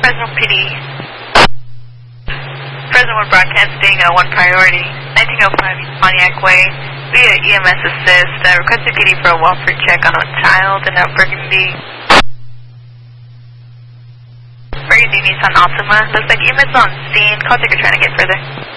Fresno PD. Fresno 1 broadcasting, 1 priority, 1905 East Pontiac Way, via EMS assist, requested PD for a welfare check on a child in a Burgundy Nissan Altima. Looks like EMS on scene, call ticker trying to get further.